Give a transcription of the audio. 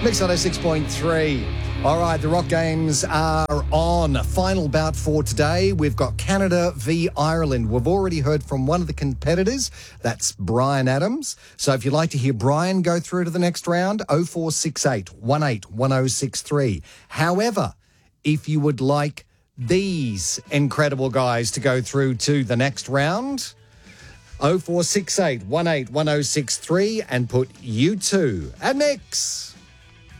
Mix 6.3. All right, the Rock Games are on. Final bout for today. We've got Canada v Ireland. We've already heard from one of the competitors. That's Brian Adams. So if you'd like to hear Brian go through to the next round, 0468 18 1063. However, if you would like these incredible guys to go through to the next round, 0468 18 1063 and put you two at mix.